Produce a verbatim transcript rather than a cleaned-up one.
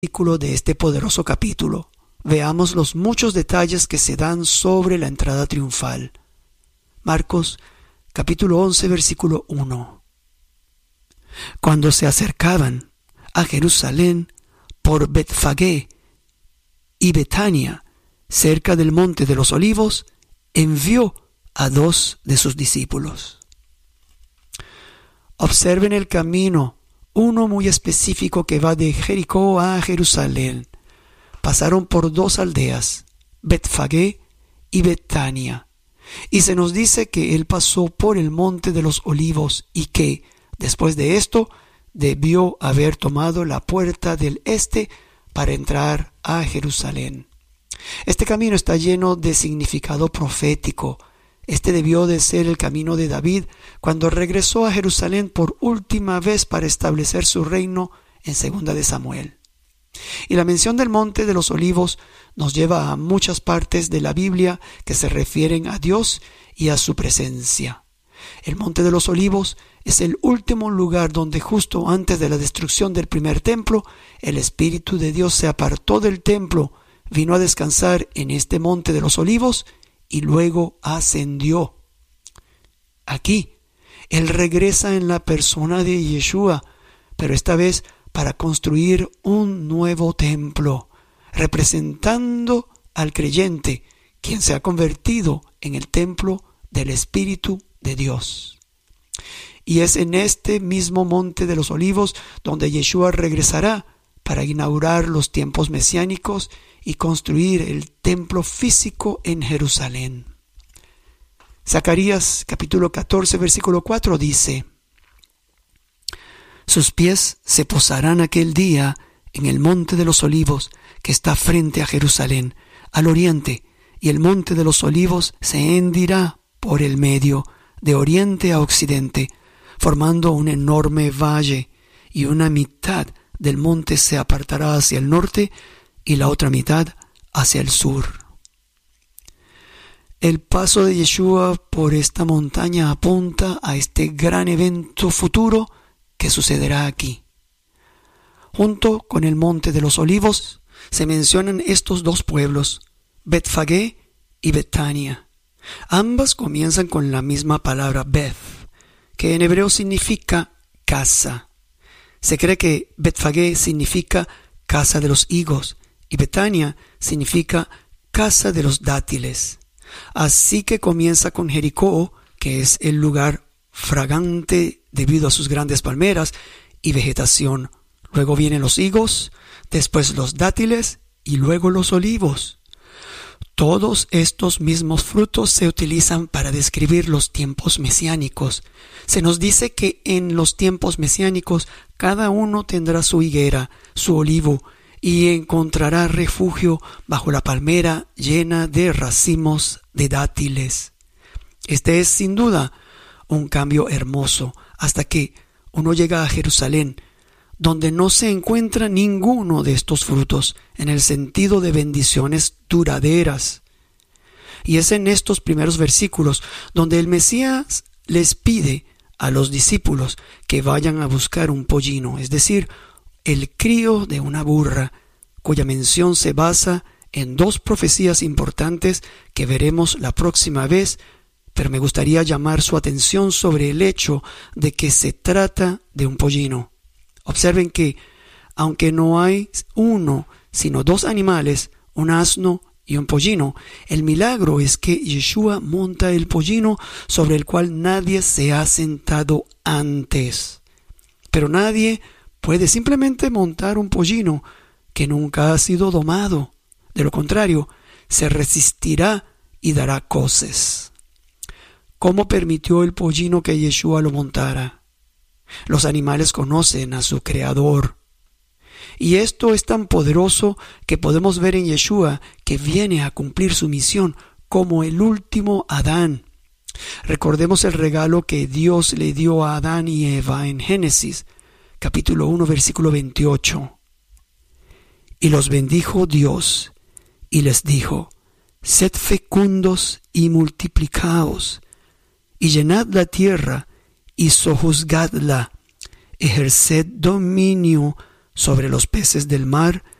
versículo de este poderoso capítulo, veamos los muchos detalles que se dan sobre la entrada triunfal. Marcos capítulo once versículo uno. Cuando se acercaban a Jerusalén por Betfagé y Betania, cerca del monte de los Olivos, envió a dos de sus discípulos. Observen el camino, uno muy específico que va de Jericó a Jerusalén. Pasaron por dos aldeas, Betfagé y Betania, y se nos dice que él pasó por el monte de los Olivos y que, después de esto, debió haber tomado la puerta del este para entrar a Jerusalén. Este camino está lleno de significado profético. Este debió de ser el camino de David cuando regresó a Jerusalén por última vez para establecer su reino en Segunda de Samuel. Y la mención del monte de los Olivos nos lleva a muchas partes de la Biblia que se refieren a Dios y a su presencia. El monte de los Olivos es el último lugar donde justo antes de la destrucción del primer templo, el Espíritu de Dios se apartó del templo, vino a descansar en este monte de los Olivos y luego ascendió. Aquí, Él regresa en la persona de Yeshua, pero esta vez para construir un nuevo templo, representando al creyente, quien se ha convertido en el templo del Espíritu de Dios. Y es en este mismo monte de los Olivos donde Yeshua regresará para inaugurar los tiempos mesiánicos y construir el templo físico en Jerusalén. Zacarías capítulo catorce versículo cuatro dice: sus pies se posarán aquel día en el monte de los Olivos que está frente a Jerusalén, al oriente, y el monte de los Olivos se hendirá por el medio, de oriente a occidente, formando un enorme valle, y una mitad del monte se apartará hacia el norte y la otra mitad hacia el sur. El paso de Yeshua por esta montaña apunta a este gran evento futuro que sucederá aquí. Junto con el monte de los Olivos se mencionan estos dos pueblos, Betfagé y Betania. Ambas comienzan con la misma palabra Beth, que en hebreo significa casa. Se cree que Betfagé significa casa de los higos y Betania significa casa de los dátiles. Así que comienza con Jericó, que es el lugar fragante debido a sus grandes palmeras y vegetación. Luego vienen los higos, después los dátiles y luego los olivos. Todos estos mismos frutos se utilizan para describir los tiempos mesiánicos. Se nos dice que en los tiempos mesiánicos cada uno tendrá su higuera, su olivo, y encontrará refugio bajo la palmera llena de racimos de dátiles. Este es sin duda un cambio hermoso hasta que uno llega a Jerusalén, donde no se encuentra ninguno de estos frutos en el sentido de bendiciones duraderas. Y es en estos primeros versículos donde el Mesías les pide a los discípulos que vayan a buscar un pollino, es decir, el crío de una burra, cuya mención se basa en dos profecías importantes que veremos la próxima vez, pero me gustaría llamar su atención sobre el hecho de que se trata de un pollino. Observen que, aunque no hay uno, sino dos animales, un asno y un pollino, el milagro es que Yeshua monta el pollino sobre el cual nadie se ha sentado antes. Pero nadie puede simplemente montar un pollino que nunca ha sido domado. De lo contrario, se resistirá y dará coces. ¿Cómo permitió el pollino que Yeshua lo montara? Los animales conocen a su Creador. Y esto es tan poderoso que podemos ver en Yeshua que viene a cumplir su misión como el último Adán. Recordemos el regalo que Dios le dio a Adán y Eva en Génesis, capítulo uno, versículo veintiocho. Y los bendijo Dios, y les dijo: sed fecundos y multiplicaos, y llenad la tierra, y sojuzgadla, ejerced dominio sobre los peces del mar